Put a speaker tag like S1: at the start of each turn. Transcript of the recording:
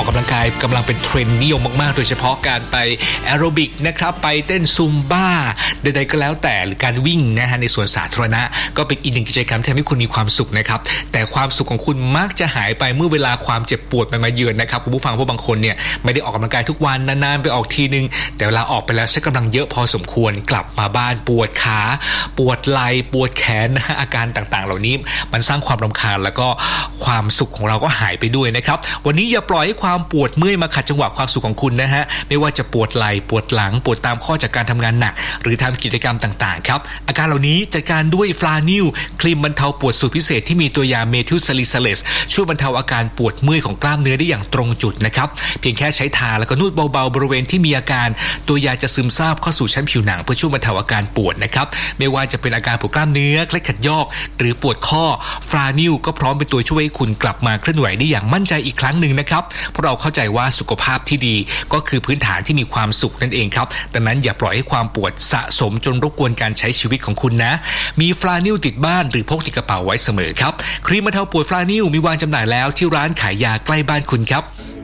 S1: อกกำลังกายกำลังเป็นเทรนด์นิยมมากๆโดยเฉพาะการไปแอโรบิกนะครับไปเต้นซุมบ้าใดๆก็แล้วแต่หรือการวิ่งนะฮะในสวนสาธารณะก็เป็นอีกหนึ่งกิจกรรมที่ทำให้คุณมีความสุขนะครับแต่ความสุขของคุณมักจะหายไปเมื่อเวลาความเจ็บปวดมาเยือนนะครับคุณผู้ฟังเพราะบางคนเนี่ยไม่ได้ออกกำลังกายทุกวันนานๆไปออกทีนึงแต่เวลาออกไปแล้วใช้กำลังเยอะพอสมควรกลับมาบ้านปวดขาปวดไหล่ปวดแขนนะฮะอาการต่างๆเหล่านี้มันสร้างความรำคาญแล้วก็ความสุขของเราก็หายไปด้วยนะครับวันนี้อย่าปล่อยให้ความปวดเมื่อยมาขัดจังหวะความสุขของคุณนะฮะไม่ว่าจะปวดไหล่ปวดหลังปวดตามข้อจากการทำงานหนักหรือทำกิจกรรมต่างๆครับอาการเหล่านี้จัดการด้วยฟลานิลครีมบรรเทาปวดสูตรพิเศษที่มีตัวยาเมทิลซาลิซาเลสช่วยบรรเทาอาการปวดเมื่อยของกล้ามเนื้อได้อย่างตรงจุดนะครับเพียงแค่ใช้ทาแล้วก็นวดเบาๆบริเวณที่มีอาการตัวยาจะซึมซาบเข้าสู่ชั้นผิวหนังเพื่อช่วยบรรเทาอาการปวดนะครับไม่ว่าจะเป็นอาการปวดกล้ามเนื้อเคล็ดขัดยอกหรือปวดข้อฟลานิลก็พร้อมเป็นตัวช่วยให้คุณกลับมาเคลื่อนไหวได้อย่างมั่นใจอีกครั้งหนึ่งนะครับเพราะเราเข้าใจว่าสุขภาพที่ดีก็คือพื้นฐานที่มีความสุขนั่นเองครับดังนั้นอย่าปล่อยให้ความปวดสะสมจนรบกวนการใช้ชีวิตของคุณนะมีฟลานิลติดบ้านหรือพกติดกระเป๋าไว้เสมอครับครีมบรรเทาปวดฟลานิลมีวางจำหน่ายแล้วที่ร้านขายยาใกล้บ้านคุณครับ